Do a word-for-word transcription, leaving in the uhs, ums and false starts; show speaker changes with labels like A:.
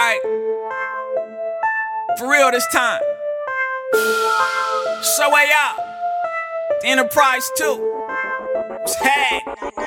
A: Alright? For real this time. So way out. The Enterprise too. Hey.